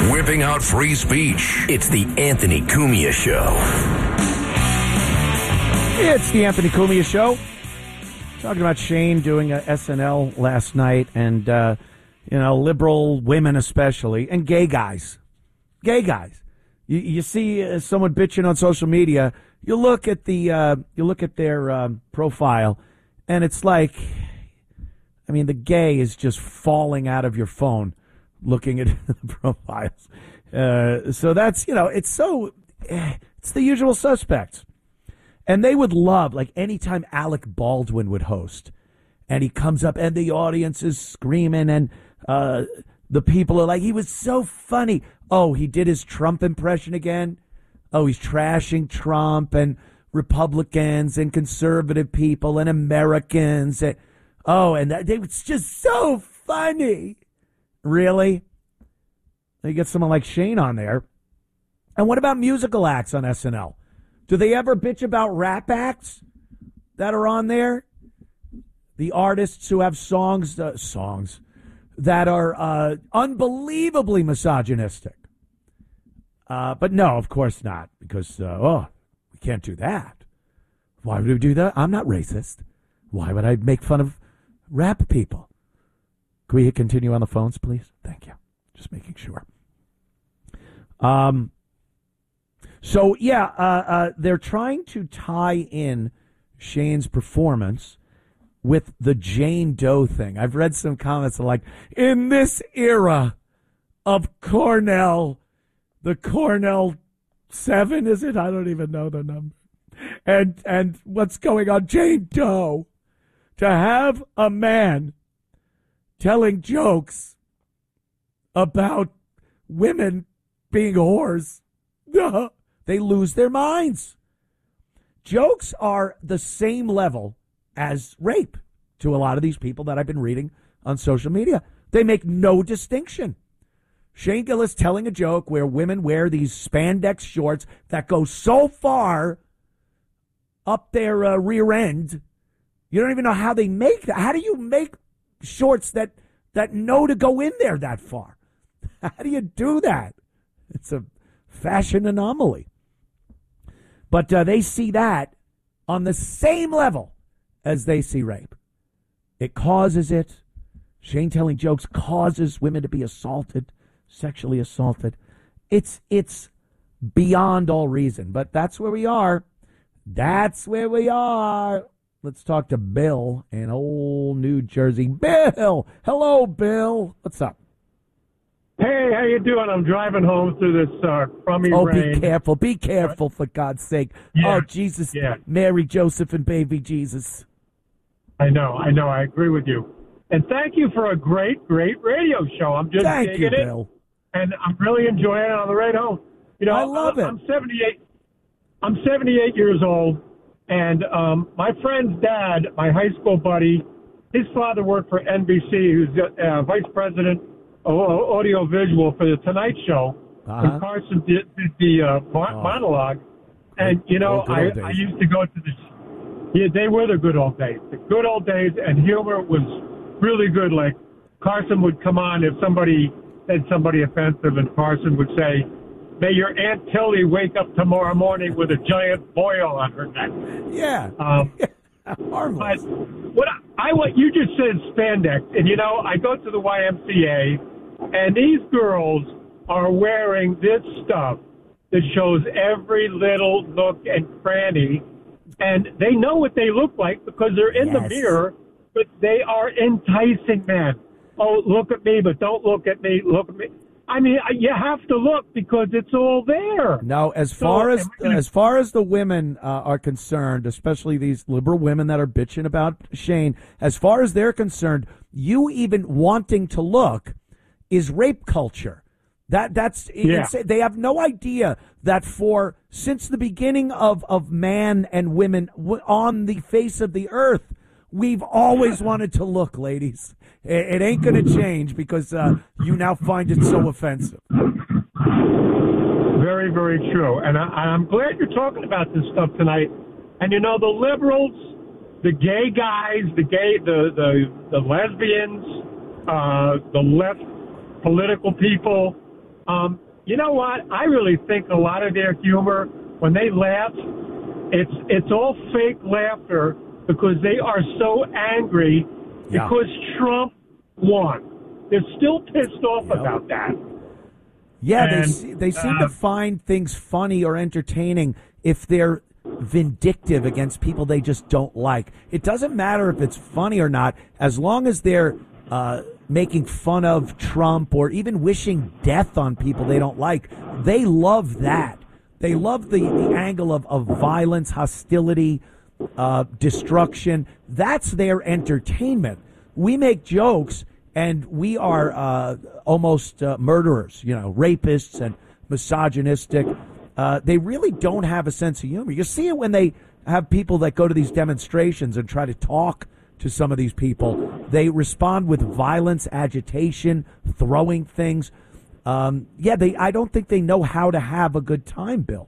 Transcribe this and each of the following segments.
Whipping out free speech. It's the Anthony Cumia Show. It's the Anthony Cumia Show. Talking about Shane doing a SNL last night and, liberal women especially, and gay guys. Gay guys. You see someone bitching on social media, you look at their profile, and it's like, the gay is just falling out of your phone looking at the profiles. So that's, it's the usual suspects. And they would love, like, anytime Alec Baldwin would host, and he comes up and the audience is screaming, and the people are like, he was so funny. Oh, he did his Trump impression again? Oh, he's trashing Trump and Republicans and conservative people and Americans. And it's just so funny. Really? You get someone like Shane on there. And what about musical acts on SNL? Do they ever bitch about rap acts that are on there? The artists who have songs that are unbelievably misogynistic. But no, of course not, because, we can't do that. Why would we do that? I'm not racist. Why would I make fun of rap people? Can we continue on the phones, please? Thank you. Just making sure. They're trying to tie in Shane's performance with the Jane Doe thing. I've read some comments like, in this era of Cornell, the Cornell 7, is it? I don't even know the number. And what's going on? Jane Doe. To have a man telling jokes about women being whores, they lose their minds. Jokes are the same level as rape to a lot of these people that I've been reading on social media. They make no distinction. Shane Gillis telling a joke where women wear these spandex shorts that go so far up their rear end. You don't even know how they make that. How do you make shorts that know to go in there that far? How do you do that? It's a fashion anomaly. But they see that on the same level as they see rape. It causes it. Shane telling jokes causes women to be assaulted, sexually assaulted. It's beyond all reason. But that's where we are. That's where we are. Let's talk to Bill in old New Jersey. Bill! Hello, Bill. What's up? Hey, how you doing? I'm driving home through this crummy rain. Be careful. Be careful, for God's sake. Yeah. Oh, Jesus. Yeah. Mary, Joseph, and baby Jesus. I know. I agree with you. And thank you for a great radio show. I'm just Thank you, digging it. Bill. And I'm really enjoying it on the ride home. I love it. I'm 78 years old, and my friend's dad, my high school buddy, his father worked for NBC, who's vice president of audiovisual for the Tonight Show. And Carson did the monologue. And, I used to go to they were the good old days. The good old days, and humor was really good. Like, Carson would come on if somebody said somebody offensive, and Carson would say, "May your Aunt Tilly wake up tomorrow morning with a giant boil on her neck." Yeah. But what you just said spandex, and I go to the YMCA, and these girls are wearing this stuff that shows every little nook and cranny, and they know what they look like because they're in the mirror, but they are enticing men. Oh, look at me, but don't look at me. Look at me. I mean, you have to look because it's all there. No, as far as the women are concerned, especially these liberal women that are bitching about Shane, as far as they're concerned, you even wanting to look is rape culture. They have no idea that since the beginning of man and women on the face of the earth, we've always wanted to look, ladies. It ain't going to change because you now find it so offensive. Very, very true. And I'm glad you're talking about this stuff tonight. And the liberals, the gay guys, the lesbians, the left political people, You know what? I really think a lot of their humor, when they laugh, it's all fake laughter because they are so angry because Trump won. They're still pissed off about that. Yeah, And, they seem to find things funny or entertaining if they're vindictive against people they just don't like. It doesn't matter if it's funny or not, as long as they're making fun of Trump or even wishing death on people they don't like. They love that. They love the angle of violence, hostility, destruction. That's their entertainment. We make jokes, and we are almost murderers, rapists and misogynistic. They really don't have a sense of humor. You see it when they have people that go to these demonstrations and try to talk to some of these people. They respond with violence, agitation, throwing things. I don't think they know how to have a good time, Bill.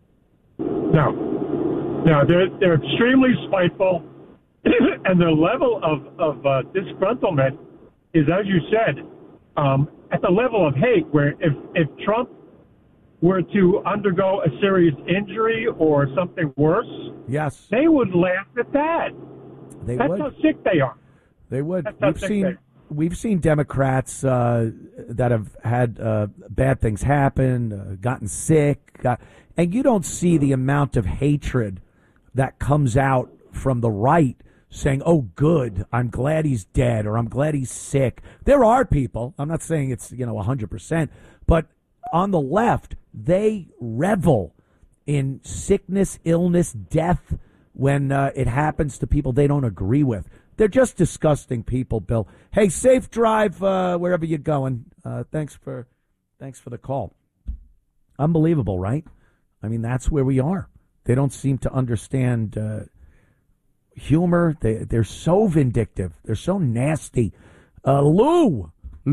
No, they're extremely spiteful, and their level of disgruntlement is, as you said, at the level of hate. Where if Trump were to undergo a serious injury or something worse, yes, they would laugh at that. That's how sick they are. They would. We've seen Democrats that have had bad things happen, gotten sick, and you don't see the amount of hatred that comes out from the right saying, "Oh, good, I'm glad he's dead," or "I'm glad he's sick." There are people. I'm not saying it's 100%, but on the left, they revel in sickness, illness, death when it happens to people they don't agree with. They're just disgusting people, Bill. Hey, safe drive wherever you're going. Thanks for the call. Unbelievable, right? I mean, that's where we are. They don't seem to understand humor. They're so vindictive. They're so nasty. Lou,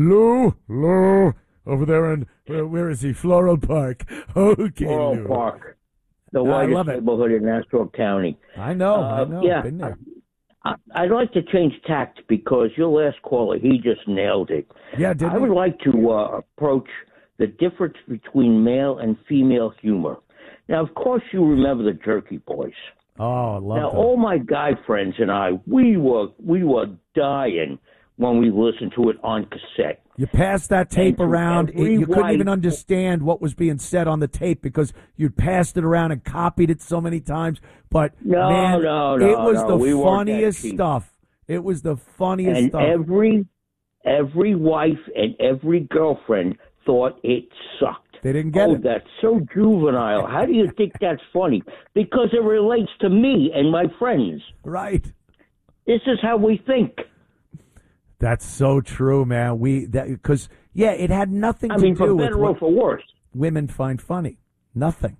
over there in where is he? Floral Park. Okay, Floral Lou. Park, the whitest neighborhood in Nassau County. I know. Yeah, been there. I'd like to change tact because your last caller, he just nailed it. Yeah, did I would like to approach the difference between male and female humor. Now, of course, you remember the Jerky Boys. Oh, I love Now, them. all my guy friends and I, we were dying when we listened to it on cassette. You passed that tape around. You couldn't even white- understand what was being said on the tape because you'd passed it around and copied it so many times. But it was the we weren't that funniest cheap. stuff. It was the funniest And stuff. every wife and every girlfriend thought it sucked. They didn't get it. That's so juvenile. How do you think that's funny? Because it relates to me and my friends. Right. This is how we think. That's so true, man. Because it had nothing I to mean, do for with better or what for worse. women find funny. Nothing.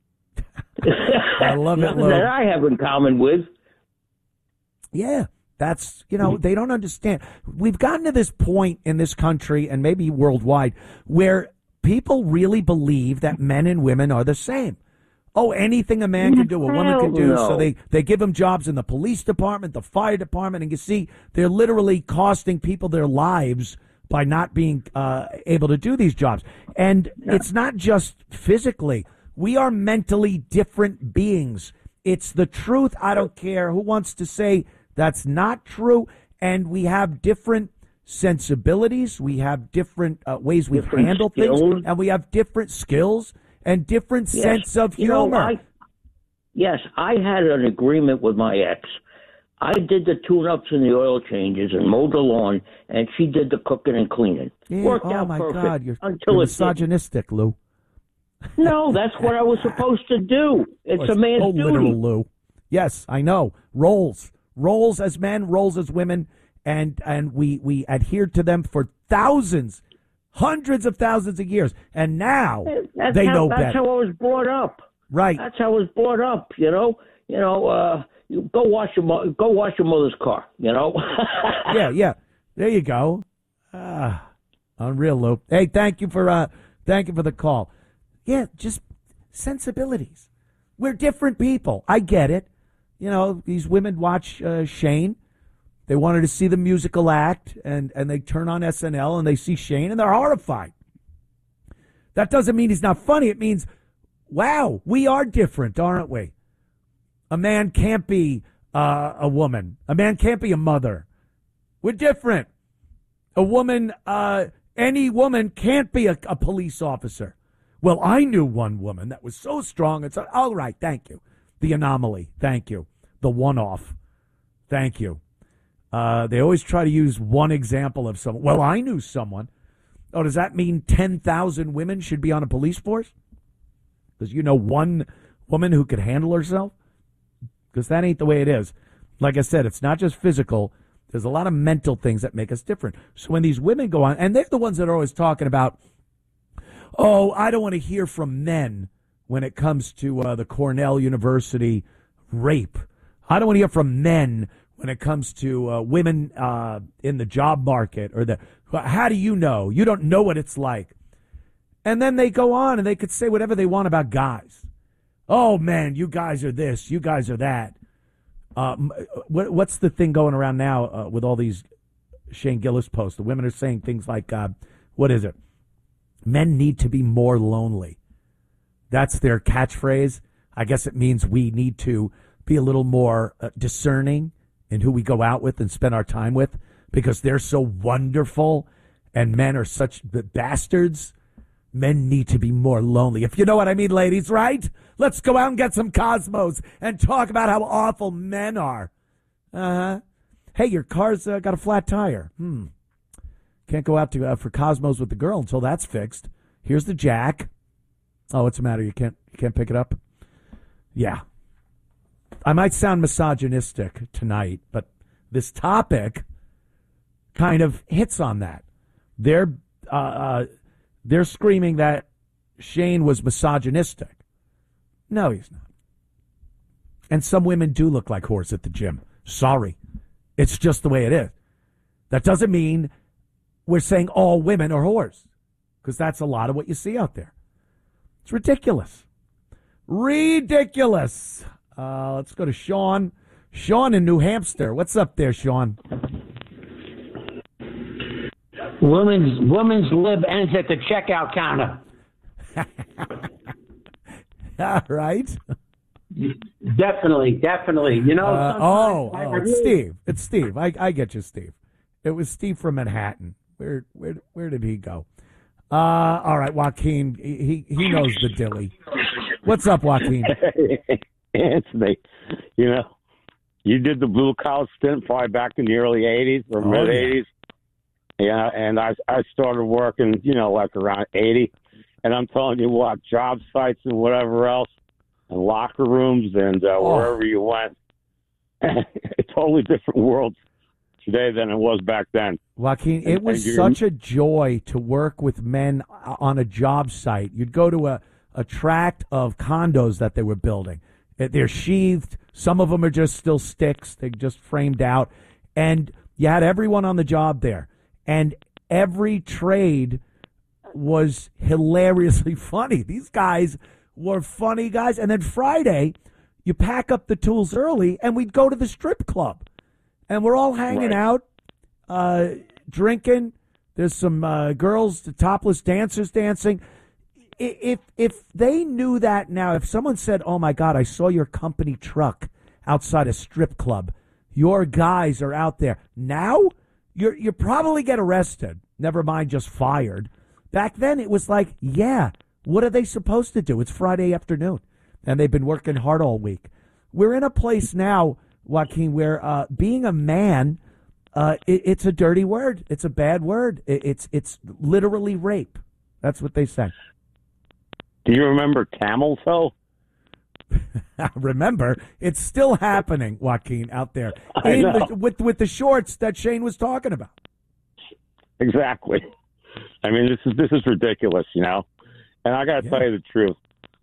I love it, Nothing Lou. that I have in common with. Yeah, that's, they don't understand. We've gotten to this point in this country and maybe worldwide where people really believe that men and women are the same. Oh, anything a man can do, a woman can do. No. So they give them jobs in the police department, the fire department, and you see they're literally costing people their lives by not being able to do these jobs. And it's not just physically. We are mentally different beings. It's the truth. I don't care who wants to say that's not true. And we have different sensibilities. We have different ways we handle skills. things. And we have different skills and different sense of humor. Yes, I had an agreement with my ex. I did the tune-ups and the oil changes and mowed the lawn, and she did the cooking and cleaning. Yeah, Worked oh out my perfect God, you're until it misogynistic, Lou. No, that's what I was supposed to do. It's a man's duty. Literal, Lou. Yes, I know. Roles as men, roles as women, and we adhered to them for thousands, hundreds of thousands of years, and now they know better. That's how I was brought up. Right. That's how I was brought up. You go wash your mother's car. Yeah. There you go. Unreal, Lou. Hey, thank you for the call. Yeah, just sensibilities. We're different people. I get it. These women watch Shane. They wanted to see the musical act, and they turn on SNL and they see Shane and they're horrified. That doesn't mean he's not funny. It means, wow, we are different, aren't we? A man can't be a woman. A man can't be a mother. We're different. A woman, any woman can't be a police officer. Well, I knew one woman that was so strong. It's all right. Thank you. The anomaly. Thank you. The one-off. Thank you. They always try to use one example of someone. Well, I knew someone. Oh, does that mean 10,000 women should be on a police force? Because you know one woman who could handle herself? Because that ain't the way it is. Like I said, it's not just physical. There's a lot of mental things that make us different. So when these women go on, and they're the ones that are always talking about, oh, I don't want to hear from men when it comes to the Cornell University rape. I don't want to hear from men when it comes to women in the job market or how do you know? You don't know what it's like. And then they go on and they could say whatever they want about guys. Oh, man, you guys are this, you guys are that. What's the thing going around now with all these Shane Gillis posts? The women are saying things like, what is it? Men need to be more lonely. That's their catchphrase. I guess it means we need to be a little more discerning in who we go out with and spend our time with because they're so wonderful and men are such bastards. Men need to be more lonely. If you know what I mean, ladies, right? Let's go out and get some Cosmos and talk about how awful men are. Uh-huh. Hey, your car's got a flat tire. Can't go out to for Cosmos with the girl until that's fixed. Here's the jack. Oh, what's the matter? You can't pick it up? Yeah. I might sound misogynistic tonight, but this topic kind of hits on that. They're screaming that Shane was misogynistic. No, he's not. And some women do look like whores at the gym. Sorry. It's just the way it is. That doesn't mean we're saying all women are whores, because that's a lot of what you see out there. It's ridiculous. Ridiculous. Let's go to Sean. Sean in New Hampshire. What's up there, Sean? Women's lib ends at the checkout counter. All right. Definitely. You know. It's Steve. It's Steve. I get you, Steve. It was Steve from Manhattan. Where did he go? All right, Joaquin. He knows the dilly. What's up, Joaquin? Anthony, you did the blue collar stint probably back in the early '80s or mid '80s. Yeah, and I started working, like around 80. And I'm telling you what, job sites and whatever else, and locker rooms and wherever you went, a totally different world today than it was back then. Joaquin, it was such a joy to work with men on a job site. You'd go to a tract of condos that they were building. They're sheathed. Some of them are just still sticks. They're just framed out. And you had everyone on the job there. And every trade was hilariously funny. These guys were funny guys. And then Friday, you pack up the tools early, and we'd go to the strip club. And we're all hanging out, drinking. There's some girls, the topless dancers dancing. If they knew that now, if someone said, oh, my God, I saw your company truck outside a strip club. Your guys are out there. Now, you probably get arrested. Never mind just fired. Back then, it was like, yeah, what are they supposed to do? It's Friday afternoon, and they've been working hard all week. We're in a place now, Joaquin, where being a man, it's a dirty word. It's a bad word. It's literally rape. That's what they say. Do you remember Camel Toe? Remember, it's still happening, Joaquin, out there with the shorts that Shane was talking about. Exactly. I mean, this is ridiculous, And I got to tell you the truth.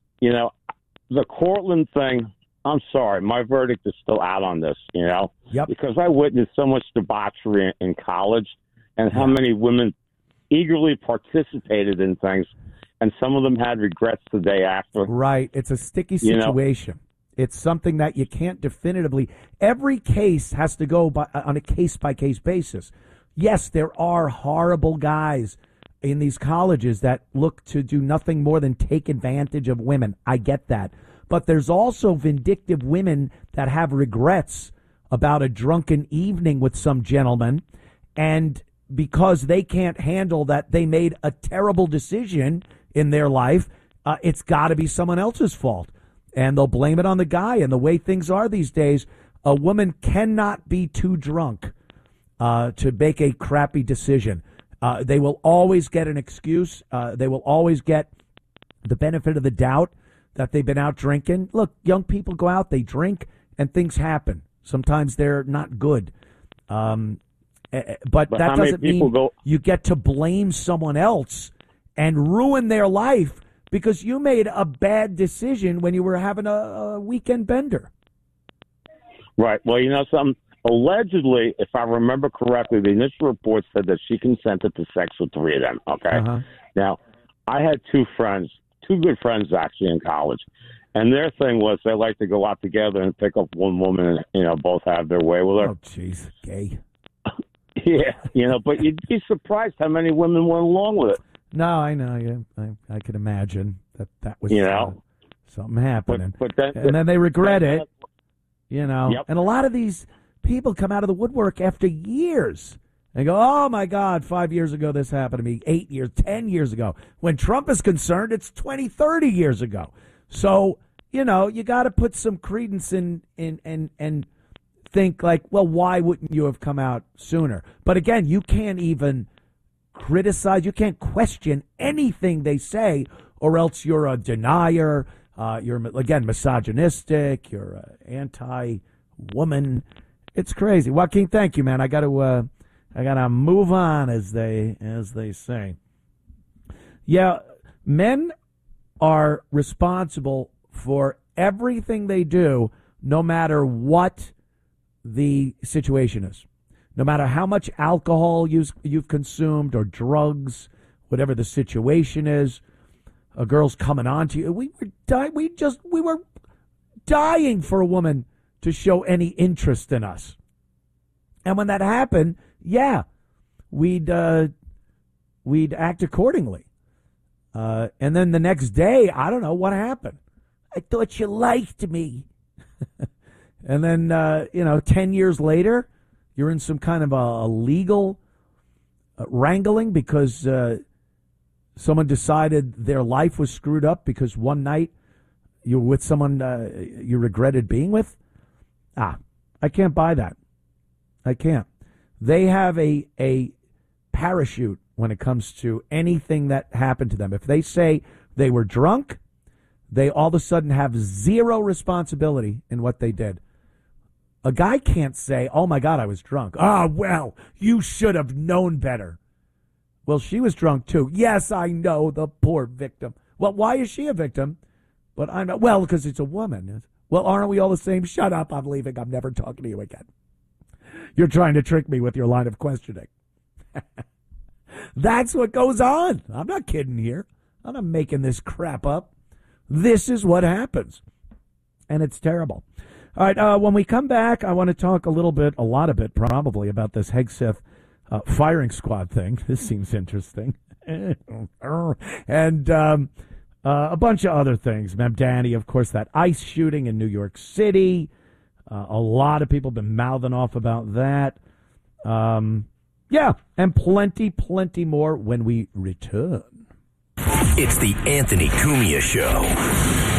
The Cortland thing, I'm sorry, my verdict is still out on this, Yep. Because I witnessed so much debauchery in college and how many women eagerly participated in things, and some of them had regrets the day after. Right. It's a sticky situation. It's something that you can't definitively. Every case has to go on a case-by-case basis. Yes, there are horrible guys in these colleges that look to do nothing more than take advantage of women. I get that. But there's also vindictive women that have regrets about a drunken evening with some gentleman, and because they can't handle that they made a terrible decision in their life, it's got to be someone else's fault. And they'll blame it on the guy. And the way things are these days, a woman cannot be too drunk to make a crappy decision. They will always get an excuse. They will always get the benefit of the doubt that they've been out drinking. Look, young people go out, they drink, and things happen. Sometimes they're not good. But that doesn't mean you get to blame someone else and ruin their life because you made a bad decision when you were having a weekend bender. Right. Well, you know something? Allegedly, if I remember correctly, the initial report said that she consented to sex with 3 of them. Okay. Uh-huh. Now, I had 2 good friends actually in college, and their thing was they like to go out together and pick up one woman and, both have their way with her. Oh, jeez. Gay. Yeah, but you'd be surprised how many women went along with it. No, I know. Yeah, I could imagine that was something happening. But then they regret it, Yep. And a lot of these people come out of the woodwork after years and go, oh, my God, 5 years ago this happened to me, 8 years, 10 years ago. When Trump is concerned, it's 20, 30 years ago. So, you got to put some credence in and think like, well, why wouldn't you have come out sooner? But again, you can't even criticize, you can't question anything they say, or else you're a denier, you're, again, misogynistic, you're anti-woman. It's crazy. Joaquin, thank you, man. I got to move on, as they say. Yeah, men are responsible for everything they do, no matter what the situation is. No matter how much alcohol you've consumed or drugs, whatever the situation is, a girl's coming on to you. We were dying for a woman to show any interest in us. And when that happened, we'd act accordingly. And then the next day, I don't know what happened. I thought you liked me. And then, 10 years later, you're in some kind of a legal wrangling because someone decided their life was screwed up because one night you were with someone you regretted being with. I can't buy that. I can't. They have a parachute when it comes to anything that happened to them. If they say they were drunk, they all of a sudden have zero responsibility in what they did. A guy can't say, oh, my God, I was drunk. Well, you should have known better. Well, she was drunk, too. Yes, I know, the poor victim. Well, why is she a victim? But I'm not. Well, because it's a woman. Well, aren't we all the same? Shut up. I'm leaving. I'm never talking to you again. You're trying to trick me with your line of questioning. That's what goes on. I'm not kidding here. I'm not making this crap up. This is what happens. And it's terrible. All right, when we come back, I want to talk a lot of it, probably, about this Hegseth firing squad thing. This seems interesting. And a bunch of other things. Mamdani, of course, that ICE shooting in New York City. A lot of people have been mouthing off about that. And plenty more when we return. It's the Anthony Cumia Show.